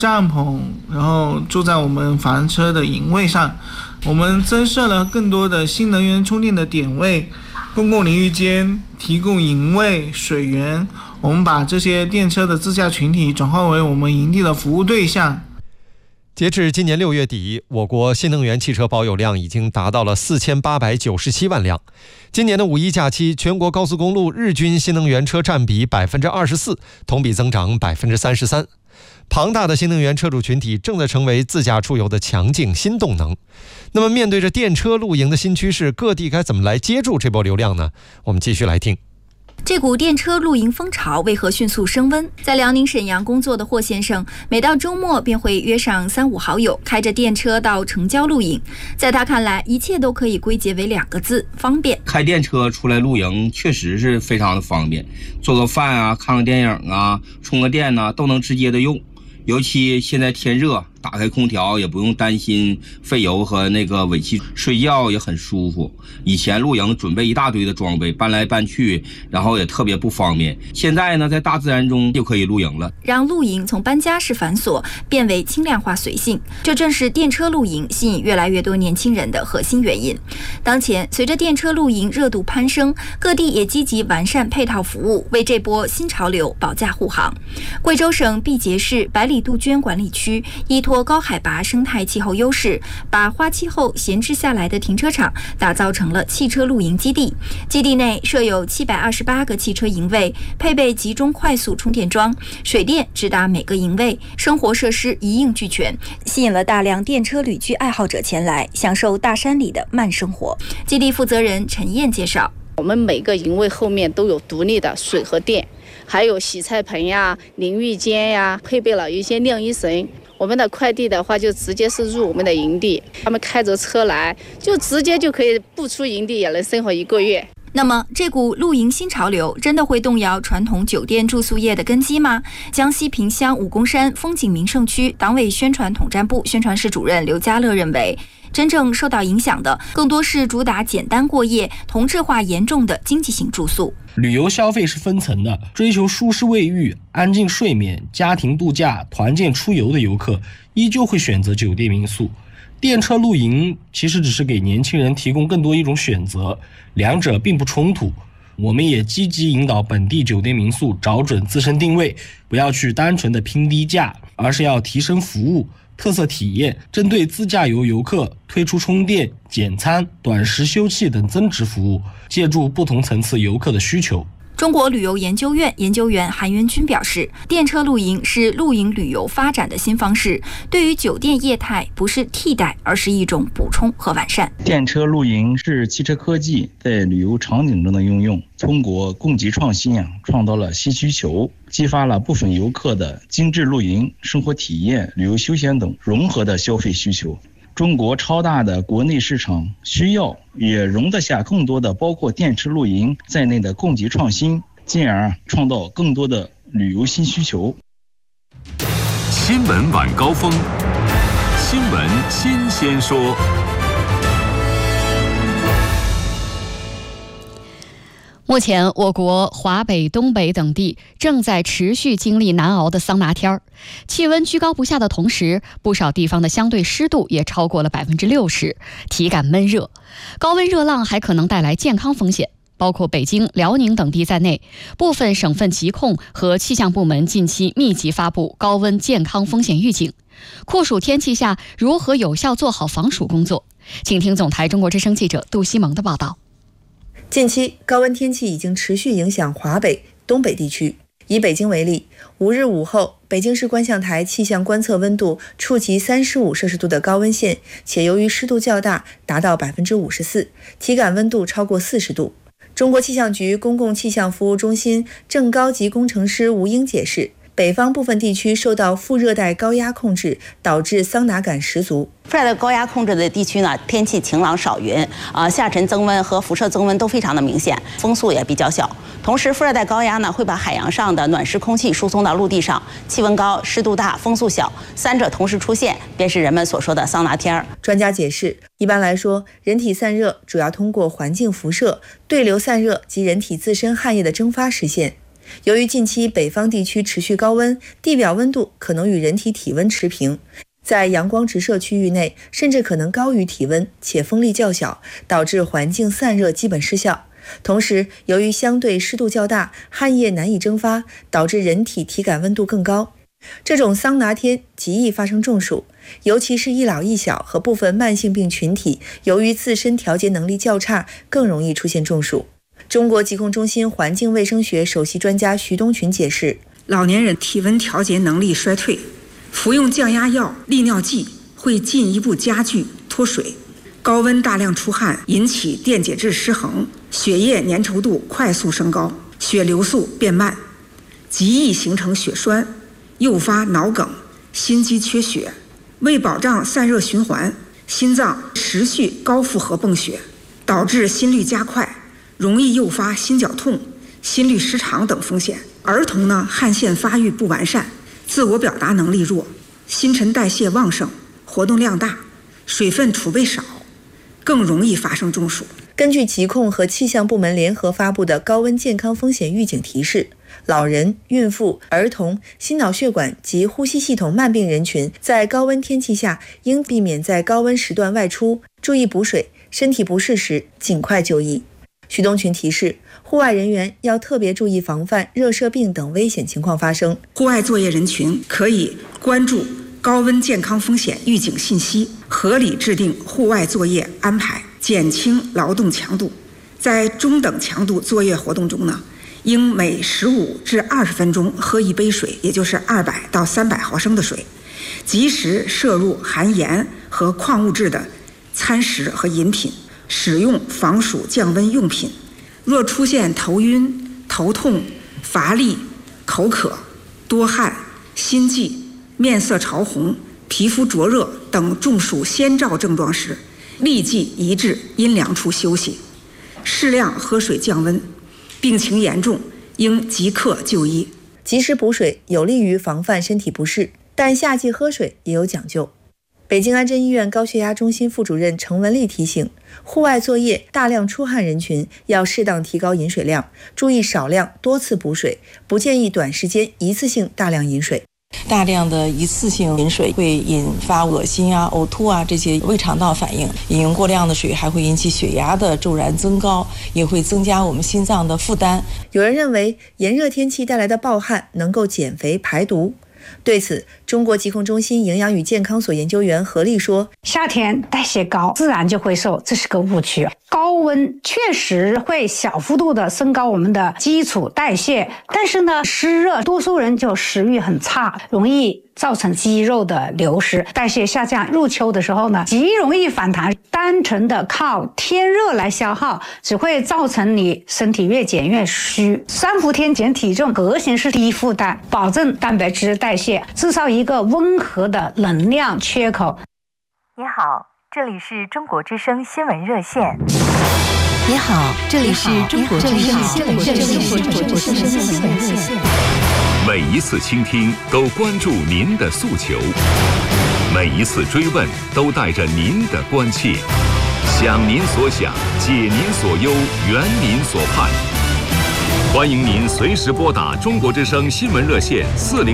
帐篷，然后住在我们房车的营位上。我们增设了更多的新能源充电的点位，公共淋浴间提供营位、水源。我们把这些电车的自驾群体转化为我们营地的服务对象。 截至今年6月底，我国新能源汽车保有量已经达到了4897万辆。今年的五一假期，全国高速公路日均新能源车占比24%，同比增长33%。庞大的新能源车主群体正在成为自驾出游的强劲新动能。那么，面对着电车露营的新趋势，各地该怎么来接住这波流量呢？我们继续来听。 这股电车露营风潮为何迅速升温？在辽宁沈阳工作的霍先生，每到周末便会约上3、5好友，开着电车到城郊露营。在他看来，一切都可以归结为2个字：方便。 开电车出来露营确实是非常的方便，做个饭啊，看个电影啊，充个电啊，都能直接的用。尤其现在天热，打开空调也不用担心费油和那个尾气，睡觉也很舒服。以前露营准备一大堆的装备，搬来搬去，然后也特别不方便。现在呢，在大自然中就可以露营了， 让露营从搬家式繁琐变为轻量化随性，这正是电车露营吸引越来越多年轻人的核心原因。当前，随着电车露营热度攀升，各地也积极完善配套服务，为这波新潮流保驾护航。贵州省毕节市百里杜鹃管理区依托高海拔生态气候优势，把花期后闲置下来的停车场打造成了汽车露营基地。基地内设有728个汽车营位，配备集中快速充电桩，水电直达每个营位，生活设施一应俱全，吸引了大量电车旅居爱好者前来享受大山里的慢生活。基地负责人陈燕介绍， 我们每个营位后面都有独立的水和电，还有洗菜盆呀、淋浴间呀，配备了一些晾衣绳。我们的快递的话，就直接是入我们的营地，他们开着车来，就直接就可以不出营地也能生活1个月。 那么，这股露营新潮流真的会动摇传统酒店住宿业的根基吗？江西萍乡武功山风景名胜区党委宣传统战部宣传室主任刘家乐认为，真正受到影响的更多是主打简单过夜、同质化严重的经济性住宿。 旅游消费是分层的，追求舒适卫浴、安静睡眠、家庭度假、团建出游的游客依旧会选择酒店民宿。电车露营其实只是给年轻人提供更多一种选择，两者并不冲突。我们也积极引导本地酒店民宿找准自身定位，不要去单纯的拼低价，而是要提升服务、特色体验，针对自驾游游客推出充电、简餐、短时休憩等增值服务，借助不同层次游客的需求。 中国旅游研究院研究员韩元军表示，电车露营是露营旅游发展的新方式，对于酒店业态不是替代，而是一种补充和完善。 电车露营是汽车科技在旅游场景中的应用，通过供给创新创造了新需求，激发了部分游客的精致露营、生活体验、旅游休闲等融合的消费需求。中国超大的国内市场需要也容得下更多的包括电车露营在内的供给创新，进而创造更多的旅游新需求。 新闻晚高峰，新闻新鲜说。 目前，我国华北、东北等地正在持续经历难熬的桑拿天儿，气温居高不下的同时，不少地方的相对湿度也超过了60%，体感闷热。高温热浪还可能带来健康风险，包括北京、辽宁等地在内，部分省份疾控和气象部门近期密集发布高温健康风险预警。酷暑天气下，如何有效做好防暑工作？请听总台中国之声记者杜西蒙的报道。 近期高温天气已经持续影响华北、东北地区。以北京为例，5日午后，北京市观象台气象观测温度触及35摄氏度的高温线，且由于湿度较大，达到54%，体感温度超过40度。中国气象局公共气象服务中心正高级工程师吴英解释，北方部分地区受到副热带高压控制，导致桑拿感十足。 副热带高压控制的地区呢，天气晴朗少云，下沉增温和辐射增温都非常的明显，风速也比较小。同时，副热带高压呢会把海洋上的暖湿空气输送到陆地上，气温高、湿度大、风速小，三者同时出现，便是人们所说的桑拿天儿。 专家解释，一般来说，人体散热主要通过环境辐射、对流散热及人体自身汗液的蒸发实现。 由于近期北方地区持续高温，地表温度可能与人体体温持平，在阳光直射区域内甚至可能高于体温，且风力较小，导致环境散热基本失效。同时，由于相对湿度较大，汗液难以蒸发，导致人体体感温度更高。这种桑拿天极易发生中暑，尤其是一老一小和部分慢性病群体，由于自身调节能力较差，更容易出现中暑。中国疾控中心环境卫生学首席专家徐东群解释， 老年人体温调节能力衰退，服用降压药、利尿剂会进一步加剧脱水。高温大量出汗引起电解质失衡，血液粘稠度快速升高，血流速变慢，极易形成血栓，诱发脑梗、心肌缺血。为保障散热循环，心脏持续高负荷泵血，导致心率加快，容易诱发心绞痛、心律失常等风险。儿童呢，汗腺发育不完善，自我表达能力弱，新陈代谢旺盛，活动量大，水分储备少，更容易发生中暑。 根据疾控和气象部门联合发布的高温健康风险预警提示，老人、孕妇、儿童、心脑血管及呼吸系统慢病人群在高温天气下应避免在高温时段外出，注意补水，身体不适时尽快就医。徐东群提示，户外人员要特别注意防范热射病等危险情况发生。 户外作业人群可以关注高温健康风险预警信息，合理制定户外作业安排，减轻劳动强度。在中等强度作业活动中呢，应每15至20分钟喝一杯水，也就是200到300毫升的水，及时摄入含盐和矿物质的餐食和饮品，使用防暑降温用品。若出现头晕、头痛、乏力、口渴、多汗、心悸、面色潮红、皮肤灼热等中暑先兆症状时，立即移至阴凉处休息，适量喝水降温，病情严重应即刻就医。 及时补水有利于防范身体不适，但夏季喝水也有讲究。北京安贞医院高血压中心副主任程文丽提醒，户外作业大量出汗人群要适当提高饮水量，注意少量多次补水，不建议短时间一次性大量饮水。 大量的一次性饮水会引发恶心啊、呕吐啊这些胃肠道反应。饮用过量的水还会引起血压的骤然增高，也会增加我们心脏的负担。 有人认为炎热天气带来的暴汗能够减肥排毒。对此，中国疾控中心营养与健康所研究员何丽说， 夏天代谢高，自然就会瘦，这是个误区。高温确实会小幅度的升高我们的基础代谢，但是呢，湿热多数人就食欲很差，容易造成肌肉的流失，代谢下降。入秋的时候呢，极容易反弹。单纯的靠天热来消耗，只会造成你身体越减越虚。3伏天减体重，核心是低负担，保证蛋白质代谢，制造一个温和的能量缺口。 你好，这里是中国之声新闻热线。 你好，这里是中国之声新闻热线。 每一次倾听都关注您的诉求，每一次追问都带着您的关切，想您所想，解您所忧，圆您所盼。欢迎您随时拨打中国之声新闻热线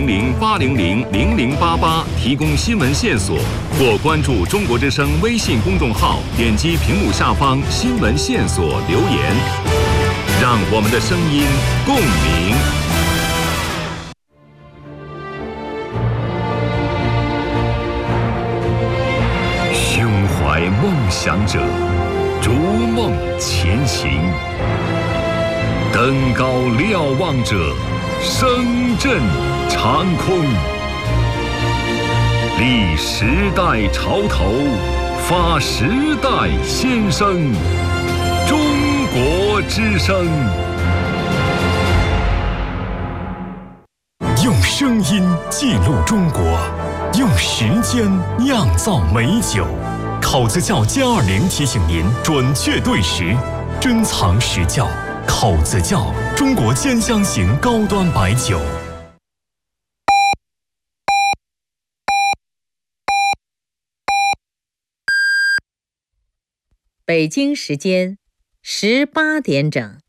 400-800-0088提供新闻线索，或关注中国之声微信公众号，点击屏幕下方新闻线索留言，让我们的声音共鸣。胸怀梦想者，逐梦前行。登高瞭望者，声震长空。立时代潮头，发时代先声。中国之声。用声音记录中国，用时间酿造美酒。口子窖J20提醒您准确对时，珍藏实窖。口子窖，中国尖香型高端白酒。 北京时间18点整。